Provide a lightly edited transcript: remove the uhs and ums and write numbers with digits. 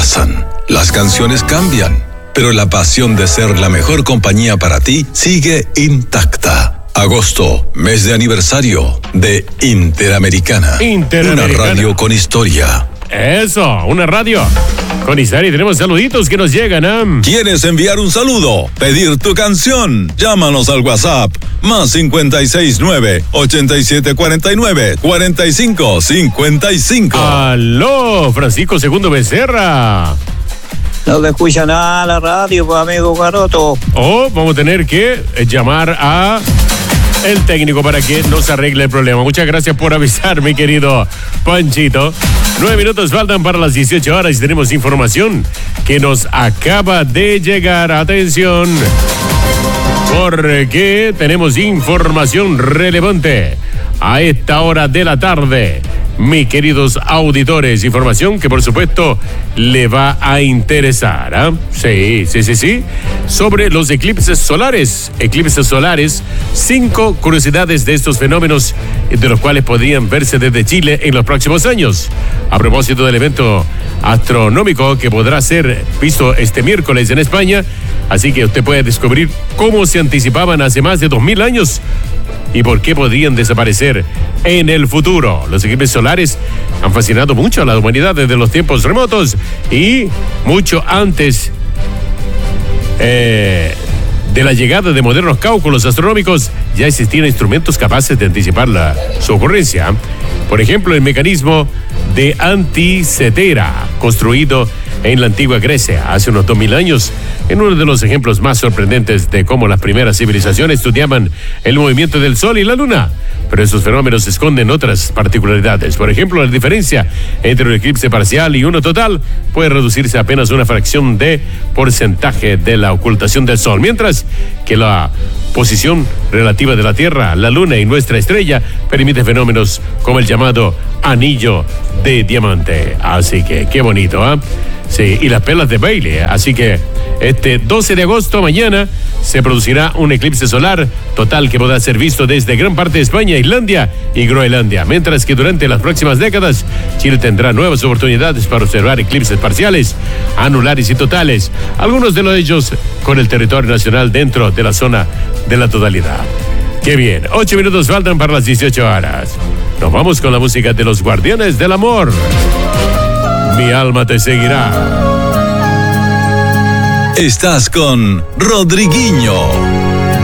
pasan, las canciones cambian, pero la pasión de ser la mejor compañía para ti sigue intacta. Agosto, mes de aniversario de Interamericana. Una radio con historia. Eso, una radio con historia. Tenemos saluditos que nos llegan, ¿eh? ¿Quieres enviar un saludo? ¿Pedir tu canción? Llámanos al WhatsApp. Más 569-8749-4555. Aló, Francisco Segundo Becerra. No se escucha nada la radio, pues, amigo Garoto. Vamos a tener que llamar a el técnico para que nos arregle el problema. Muchas gracias por avisar, mi querido Panchito. 9 minutos faltan para las 18 horas y tenemos información que nos acaba de llegar. Atención, porque tenemos información relevante a esta hora de la tarde. Mis queridos auditores, información que por supuesto le va a interesar, ¿eh? Sí. Sobre los eclipses solares. 5 curiosidades de estos fenómenos, de los cuales podrían verse desde Chile en los próximos años. A propósito del evento astronómico que podrá ser visto este miércoles en España, así que usted puede descubrir cómo se anticipaban hace más de 2000 años y por qué podrían desaparecer en el futuro. Los eclipses solares han fascinado mucho a la humanidad desde los tiempos remotos y mucho antes de la llegada de modernos cálculos astronómicos ya existían instrumentos capaces de anticipar su ocurrencia. Por ejemplo, el mecanismo de Anticetera, construido en la antigua Grecia hace unos 2000 años, en uno de los ejemplos más sorprendentes de cómo las primeras civilizaciones estudiaban el movimiento del Sol y la Luna. Pero esos fenómenos esconden otras particularidades. Por ejemplo, la diferencia entre un eclipse parcial y uno total puede reducirse a apenas una fracción de porcentaje de la ocultación del Sol, mientras que la posición relativa de la Tierra, la Luna y nuestra estrella permite fenómenos como el llamado anillo de diamante. Así que qué bonito, ¿eh? Sí, y las perlas de Bailey. Así que este 12 de agosto, mañana, se producirá un eclipse solar total que podrá ser visto desde gran parte de España, Islandia y Groenlandia. Mientras que durante las próximas décadas, Chile tendrá nuevas oportunidades para observar eclipses parciales, anulares y totales, algunos de ellos con el territorio nacional dentro de la zona de la totalidad. ¡Qué bien! 8 minutos faltan para las 18 horas. Nos vamos con la música de los Guardianes del Amor. Mi alma te seguirá. Estás con Rodriguinho.